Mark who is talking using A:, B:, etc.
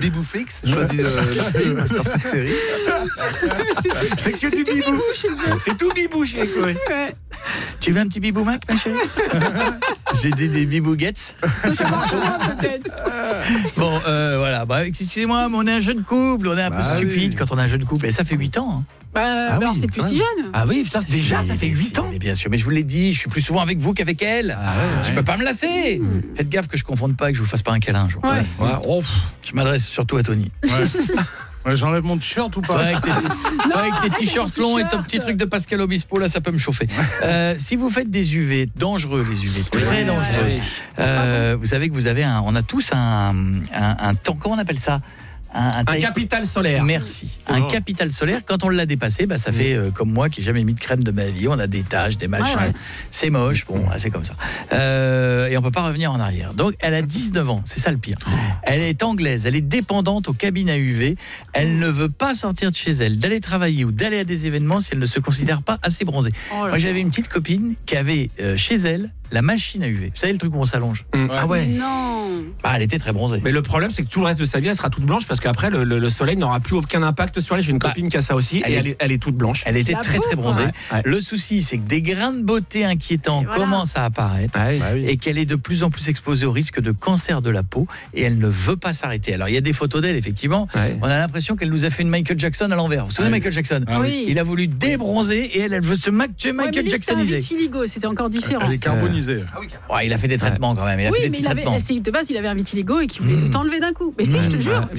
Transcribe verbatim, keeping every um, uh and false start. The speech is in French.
A: Bibouflix, choisis euh, le film, ta petite série.
B: c'est, c'est que
C: c'est
B: du
C: tout
B: bibou.
C: bibou chez eux.
B: C'est tout bibou chez Chloé.
C: Ouais.
B: Tu veux un petit bibou Mac, ma chérie? J'ai dit des bibouguettes.
C: Ça marche moins, peut-être.
B: Bon, euh, voilà. Bah, excusez-moi, mais on est un jeune couple, on est un peu
A: Bah
B: stupide
A: oui.
B: quand on est un jeune couple. Et ça fait huit ans. Hein.
C: Bah,
A: Ah
C: alors
A: oui,
C: c'est plus
A: ouais.
C: si jeune.
B: Ah oui, putain, déjà,
C: Si,
B: ça fait
C: mais
B: huit ans. Mais bien sûr, mais je vous l'ai dit, je suis plus souvent avec vous qu'avec elle.
A: Ah ouais,
B: Je
A: ouais.
B: peux pas me lasser. Faites gaffe que je confonde pas et que je vous fasse pas un câlin un jour.
C: Ouais.
A: Ouais, oh, pff,
B: Je m'adresse surtout à Tony.
A: ouais. Ouais, j'enlève mon t-shirt ou
B: Toi
A: pas?
B: avec tes, toi, avec tes t-shirts longs et ton
C: t-shirt.
B: petit truc de Pascal Obispo, là, ça peut me chauffer. Euh, si vous faites des U V, dangereux les U V, très
C: Ouais,
B: dangereux.
C: ouais.
B: Euh, vous savez que vous avez un, on a tous un, un, un temps, comment on appelle ça? Un,
D: Un
B: taille-
D: capital solaire.
B: Merci. Un
A: Oh.
B: capital solaire, quand on l'a dépassé, bah, ça fait euh, comme moi qui n'ai jamais mis de crème de ma vie. On a des taches, des machins.
C: Ouais, ouais.
B: C'est moche, bon, ah, c'est comme ça. Euh, et on ne peut pas revenir en arrière. Donc, elle a dix-neuf ans, c'est ça le pire. Elle est anglaise, elle est dépendante aux cabines à U V. Elle ne veut pas sortir de chez elle, d'aller travailler ou d'aller à des événements si elle ne se considère pas assez bronzée.
C: Oh là
B: Moi, j'avais une petite copine qui avait euh, chez elle la machine à U V. Vous savez le truc où on s'allonge?
D: Mmh. Ah ouais.
C: Non.
B: Bah, elle était très bronzée.
D: Mais le problème, c'est que tout le reste de sa vie, elle sera toute blanche parce qu'après, le, le, le soleil n'aura plus aucun impact sur elle. J'ai une
B: Bah,
D: copine qui a ça aussi
B: elle
D: et
B: est-
D: elle est, elle est toute blanche.
B: Elle était
C: La
B: très très
C: pauvre.
B: bronzée.
D: Ouais, ouais.
B: Le souci, c'est que des grains de beauté inquiétants
C: Et voilà.
B: commencent à apparaître.
D: Ah oui.
A: Bah oui.
B: Et qu'elle est de plus en plus exposée au risque de cancer de la peau et elle ne veut pas s'arrêter. Alors il y a des photos d'elle effectivement,
D: Ouais.
B: on a l'impression qu'elle nous a fait une Michael Jackson à l'envers. Vous vous souvenez
A: Ah oui.
B: Michael Jackson?
A: Ah
C: oui.
B: Il a voulu débronzer et elle, elle veut se Mac-
C: Ouais, mais
B: Michael
C: lui, c'était un
B: Jacksoniser.
C: vitiligo, c'était encore différent.
A: Elle est carbonisée.
B: Ouais, il a fait des traitements quand même, il a
C: Oui,
B: fait des
C: mais
B: petits
C: il avait,
B: traitements.
C: c'est- de base, il avait un vitiligo et qui voulait tout enlever d'un coup. Mais si, je te jure.